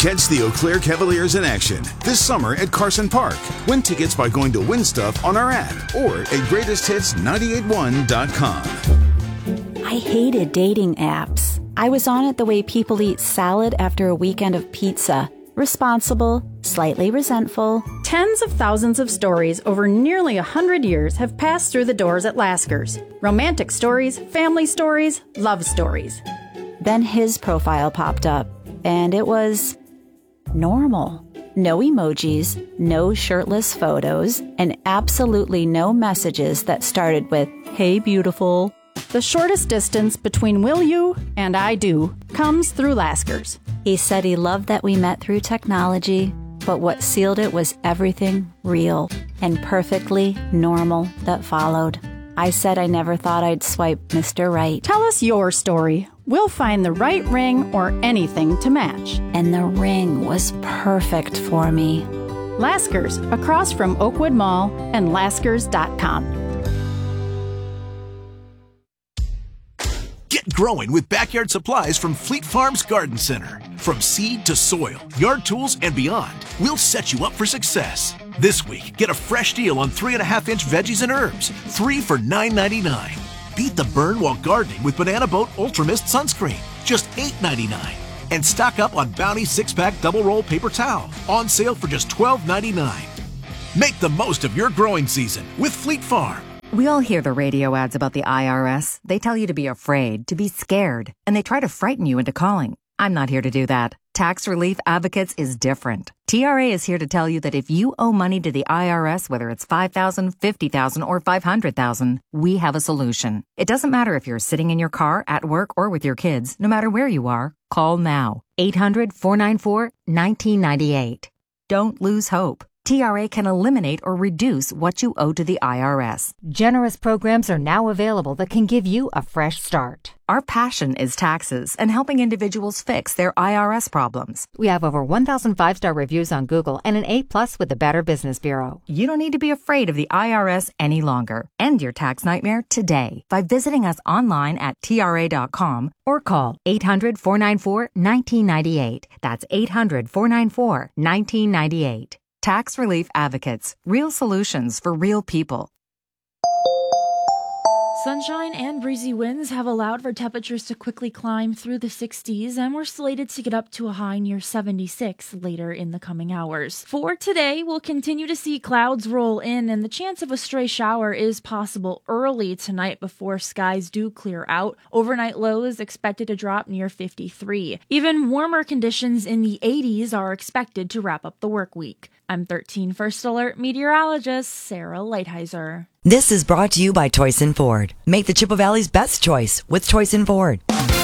Catch the Eau Claire Cavaliers in action this summer at Carson Park. Win tickets by going to Win Stuff on our app or at greatesthits981.com. I hated dating apps. I was on it the way people eat salad after a weekend of pizza. Responsible, slightly resentful. Tens of thousands of stories over nearly 100 years have passed through the doors at Lasker's. Romantic stories, family stories, love stories. Then his profile popped up, and it was normal. No emojis, no shirtless photos, and absolutely no messages that started with, "Hey, beautiful." The shortest distance between will you and I do comes through Lasker's. He said he loved that we met through technology, but what sealed it was everything real and perfectly normal that followed. I said I never thought I'd swipe Mr. Right. Tell us your story. We'll find the right ring or anything to match. And the ring was perfect for me. Lasker's, across from Oakwood Mall and Laskers.com. Get growing with backyard supplies from Fleet Farms Garden Center. From seed to soil, yard tools, and beyond, we'll set you up for success. This week, get a fresh deal on 3.5-inch veggies and herbs, 3 for $9.99. Beat the burn while gardening with Banana Boat Ultra Mist Sunscreen, just $8.99. And stock up on Bounty 6-pack double roll paper towel, on sale for just $12.99. Make the most of your growing season with Fleet Farm. We all hear the radio ads about the IRS. They tell you to be afraid, to be scared, and they try to frighten you into calling. I'm not here to do that. Tax Relief Advocates is different. TRA is here to tell you that if you owe money to the IRS, whether it's $5,000, $50,000, or $500,000, we have a solution. It doesn't matter if you're sitting in your car, at work, or with your kids. No matter where you are, call now. 800-494-1998. Don't lose hope. TRA can eliminate or reduce what you owe to the IRS. Generous programs are now available that can give you a fresh start. Our passion is taxes and helping individuals fix their IRS problems. We have over 1,000 5-star reviews on Google and an A+ with the Better Business Bureau. You don't need to be afraid of the IRS any longer. End your tax nightmare today by visiting us online at TRA.com or call 800-494-1998. That's 800-494-1998. Tax Relief Advocates. Real solutions for real people. Sunshine and breezy winds have allowed for temperatures to quickly climb through the 60s, and we're slated to get up to a high near 76 later in the coming hours. For today, we'll continue to see clouds roll in, and the chance of a stray shower is possible early tonight before skies do clear out. Overnight lows expected to drop near 53. Even warmer conditions in the 80s are expected to wrap up the work week. I'm 13 First Alert meteorologist Sarah Lighthizer. This is brought to you by Toyson Ford. Make the Chippewa Valley's best choice with Toyson Ford.